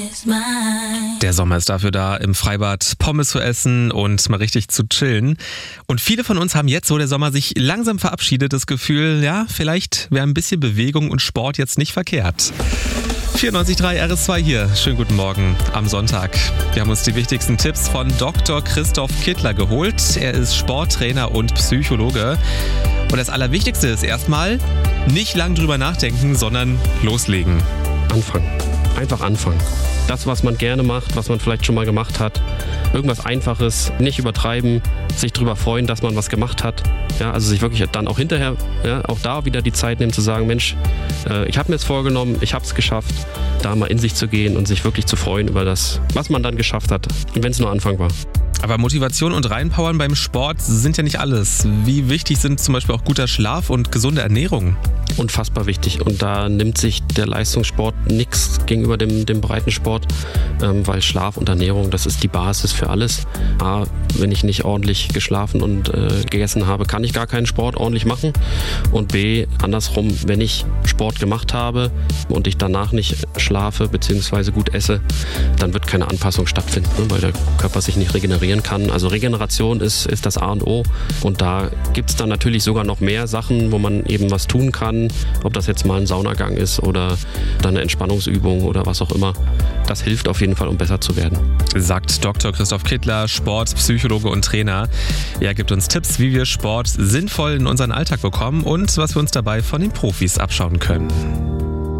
Der Sommer ist dafür da, im Freibad Pommes zu essen und mal richtig zu chillen. Und viele von uns haben jetzt, wo der Sommer sich langsam verabschiedet, das Gefühl, ja, vielleicht wäre ein bisschen Bewegung und Sport jetzt nicht verkehrt. 94.3 RS2 hier. Schönen guten Morgen am Sonntag. Wir haben uns die wichtigsten Tipps von Dr. Christoph Kittler geholt. Er ist Sporttrainer und Psychologe. Und das Allerwichtigste ist erstmal, nicht lang drüber nachdenken, sondern loslegen. Anfangen. Einfach anfangen. Das, was man gerne macht, was man vielleicht schon mal gemacht hat. Irgendwas Einfaches, nicht übertreiben, sich darüber freuen, dass man was gemacht hat. Ja, also sich wirklich dann auch hinterher, ja, auch da wieder die Zeit nehmen zu sagen, Mensch, ich habe mir es vorgenommen, ich habe es geschafft, da mal in sich zu gehen und sich wirklich zu freuen über das, was man dann geschafft hat, wenn es nur Anfang war. Aber Motivation und Reinpowern beim Sport sind ja nicht alles. Wie wichtig sind zum Beispiel auch guter Schlaf und gesunde Ernährung? Unfassbar wichtig. Und da nimmt sich der Leistungssport nichts gegenüber dem Breitensport, weil Schlaf und Ernährung, das ist die Basis für alles. A, wenn ich nicht ordentlich geschlafen und gegessen habe, kann ich gar keinen Sport ordentlich machen. Und B, andersrum, wenn ich Sport gemacht habe und ich danach nicht schlafe bzw. gut esse, dann wird keine Anpassung stattfinden, weil der Körper sich nicht regenerieren kann. Also Regeneration ist das A und O. Und da gibt es dann natürlich sogar noch mehr Sachen, wo man eben was tun kann. Ob das jetzt mal ein Saunagang ist oder dann eine Entspannungsübung oder was auch immer. Das hilft auf jeden Fall, um besser zu werden. Sagt Dr. Christoph Kittler, Sportpsychologe und Trainer. Er gibt uns Tipps, wie wir Sport sinnvoll in unseren Alltag bekommen und was wir uns dabei von den Profis abschauen können.